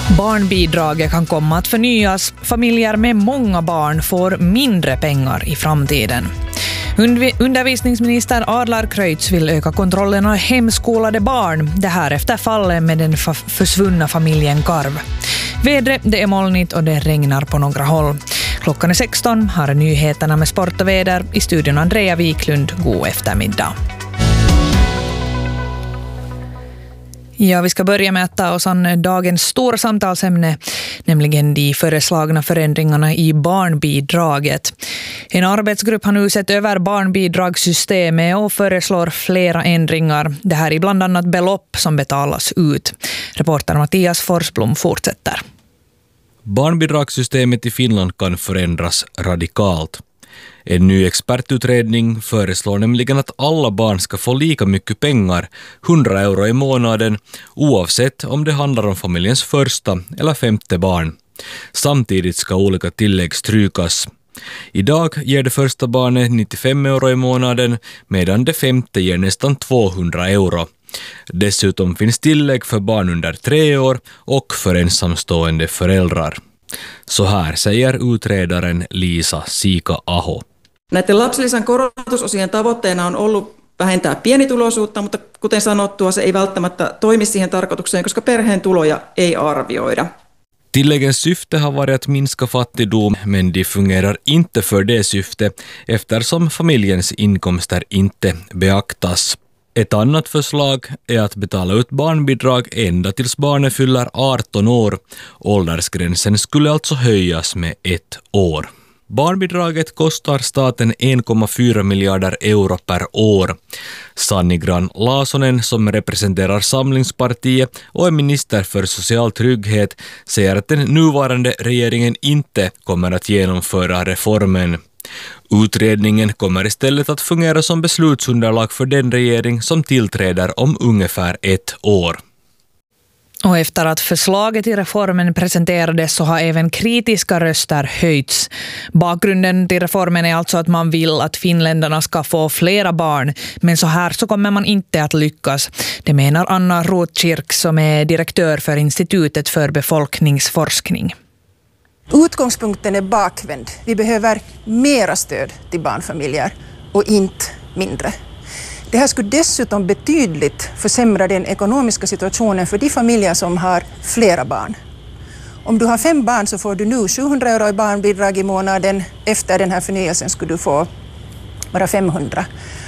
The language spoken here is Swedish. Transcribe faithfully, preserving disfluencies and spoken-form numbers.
Barnbidraget kan komma att förnyas. Familjer med många barn får mindre pengar i framtiden. Undervisningsminister Adlar Kreutzs vill öka kontrollen av hemskolade barn. Det här efter fallet med den fa- försvunna familjen Karv. Vädret, det är molnigt och det regnar på några håll. Klockan är sexton, har nyheterna med sport och väder. I studion Andrea Wiklund, god eftermiddag. Ja, vi ska börja med att ta oss an dagens stora samtalsämne, nämligen de föreslagna förändringarna i barnbidraget. En arbetsgrupp har nu sett över barnbidragssystemet och föreslår flera ändringar. Det här är bland annat belopp som betalas ut. Reporter Mattias Forsblom fortsätter. Barnbidragssystemet i Finland kan förändras radikalt. En ny expertutredning föreslår nämligen att alla barn ska få lika mycket pengar, hundra euro i månaden, oavsett om det handlar om familjens första eller femte barn. Samtidigt ska olika tillägg strykas. Idag ger det första barnet nittiofem euro i månaden, medan det femte ger nästan tvåhundra euro. Dessutom finns tillägg för barn under tre år och för ensamstående föräldrar. Så här säger utredaren Liisa Siika-Aho. Näiden lapsilisän korotusosien tavoitteena on ollut vähentää pienituloisuutta, mutta kuten sanottua, se ei välttämättä toimi siihen tarkoitukseen, koska perheen tuloja ei arvioida. Tilläggens syfte har varit att minska fattigdom, men de fungerar inte för det syfte eftersom familjens inkomster inte beaktas. Ett annat förslag är att betala ut barnbidrag ända tills barnet fyller arton år. Åldersgränsen skulle alltså höjas med ett år. Barnbidraget kostar staten en komma fyra miljarder euro per år. Sanni Grahn-Laasonen, som representerar Samlingspartiet och är minister för social trygghet, säger att den nuvarande regeringen inte kommer att genomföra reformen. Utredningen kommer istället att fungera som beslutsunderlag för den regering som tillträder om ungefär ett år. Och efter att förslaget i reformen presenterades så har även kritiska röster höjts. Bakgrunden till reformen är alltså att man vill att finländarna ska få flera barn, men så här så kommer man inte att lyckas. Det menar Anna Rotkirk som är direktör för Institutet för befolkningsforskning. Utgångspunkten är bakvänd. Vi behöver mera stöd till barnfamiljer och inte mindre. Det här skulle dessutom betydligt försämra den ekonomiska situationen för de familjer som har flera barn. Om du har fem barn så får du nu sjuhundra euro i barnbidrag i månaden. Efter den här förnyelsen skulle du få bara femhundra.